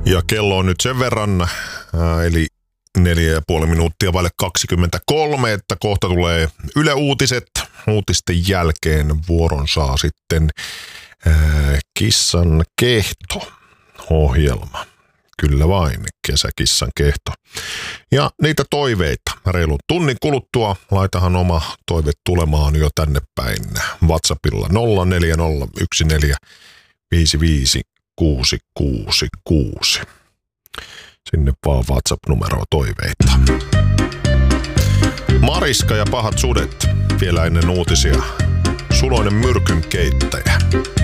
Ja kello on nyt sen verran, eli 4,5 minuuttia vaille 23, että kohta tulee Yle Uutiset. Uutisten jälkeen vuoron saa sitten Kissan kehto-ohjelma. Kyllä vain, kesäkissan kehto. Ja niitä toiveita reilun tunnin kuluttua. Laitahan oma toive tulemaan jo tänne päin WhatsAppilla 0401455666. Sinne vaan WhatsApp-numeroa toiveita. Mariska ja pahat sudet vielä ennen uutisia. Suloinen myrkyn keittäjä.